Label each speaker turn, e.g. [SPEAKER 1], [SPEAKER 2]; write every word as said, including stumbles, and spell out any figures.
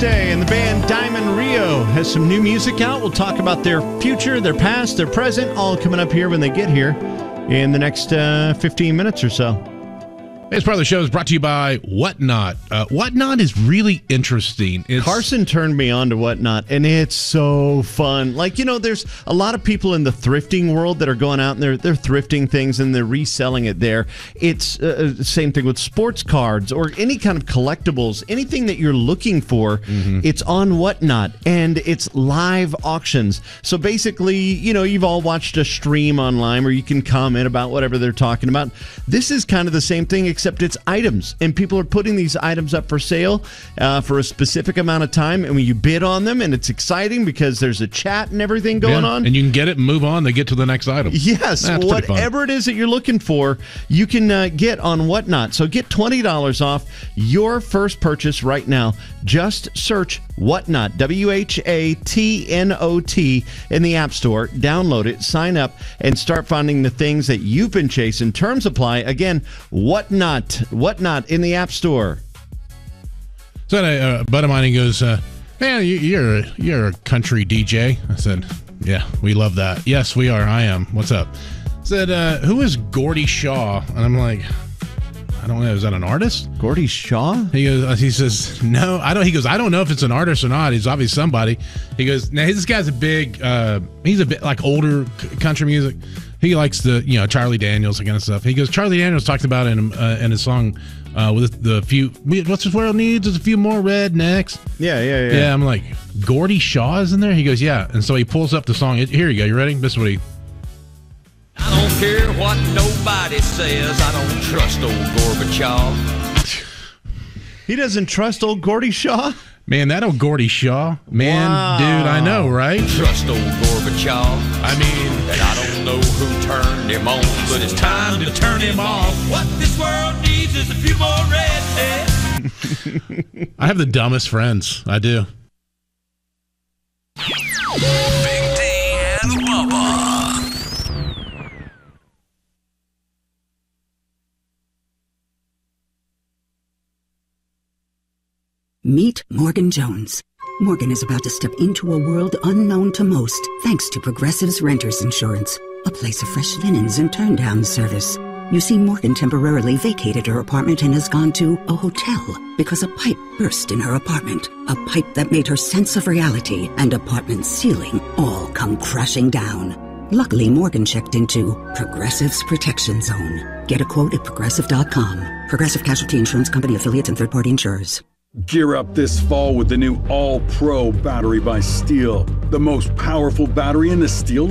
[SPEAKER 1] Tuesday, and the band Diamond Rio has some new music out. We'll talk about their future, their past, their present, all coming up here when they get here in the next uh, fifteen minutes or so.
[SPEAKER 2] This part of the show is brought to you by Whatnot. Uh, Whatnot is really interesting. It's,
[SPEAKER 1] Carson turned me on to Whatnot, and it's so fun. Like, you know, there's a lot of people in the thrifting world that are going out and they're they're thrifting things and they're reselling it there. It's uh, the same thing with sports cards or any kind of collectibles, anything that you're looking for. Mm-hmm. It's on Whatnot, and it's live auctions. So basically, you know, you've all watched a stream online where you can comment about whatever they're talking about. This is kind of the same thing, except it's items, and people are putting these items up for sale uh, for a specific amount of time, and when you bid on them, and it's exciting because there's a chat and everything going
[SPEAKER 2] yeah,
[SPEAKER 1] on.
[SPEAKER 2] And you can get it and move on, they get to the next item.
[SPEAKER 1] Yes,
[SPEAKER 2] That's
[SPEAKER 1] whatever it is that you're looking for, you can uh, get on Whatnot. So get twenty dollars off your first purchase right now. Just search Whatnot, W H A T N O T, in the App Store. Download it, sign up, and start finding the things that you've been chasing. Terms apply. Again, Whatnot. Whatnot in the App Store.
[SPEAKER 2] So a uh, buddy of mine, he goes, uh, man, you, you're, a, you're a country D J. I said, yeah, we love that. Yes, we are. I am. What's up? I said, uh, who is Gordy Shaw? And I'm like, I don't know. Is that an artist?
[SPEAKER 1] Gordy Shaw?
[SPEAKER 2] He goes. He says, no, I don't. He goes, I don't know if it's an artist or not. He's obviously somebody. He goes, now this guy's a big, uh, he's a bit like older country music. He likes the, you know, Charlie Daniels, that kind of stuff. He goes, Charlie Daniels talked about in uh, in his song uh, with the few, what's this world needs is a few more rednecks.
[SPEAKER 1] Yeah, yeah, yeah.
[SPEAKER 2] Yeah, I'm like, Gordy Shaw is in there? He goes, yeah. And so he pulls up the song. Here you go. You ready? This is what he.
[SPEAKER 3] I don't care what nobody says. I don't trust old Gorbachev.
[SPEAKER 1] He doesn't trust old Gordy Shaw?
[SPEAKER 2] Man, that old Gordy Shaw. Man,
[SPEAKER 1] wow.
[SPEAKER 2] Dude, I know, right?
[SPEAKER 3] Trust old Gorbachev. I mean, and I don't know who turned him on, but it's time to turn him off. What this world needs is a few more rednecks.
[SPEAKER 2] I have the dumbest friends. I do.
[SPEAKER 4] Big D and Bubba.
[SPEAKER 5] Meet Morgan Jones. Morgan is about to step into a world unknown to most, thanks to Progressive's Renters Insurance, a place of fresh linens and turn-down service. You see, Morgan temporarily vacated her apartment and has gone to a hotel because a pipe burst in her apartment. A pipe that made her sense of reality and apartment ceiling all come crashing down. Luckily, Morgan checked into Progressive's Protection Zone. Get a quote at Progressive dot com. Progressive Casualty Insurance Company, affiliates, and third-party insurers.
[SPEAKER 6] Gear up this fall with the new All-Pro battery by Steel. The most powerful battery in the steel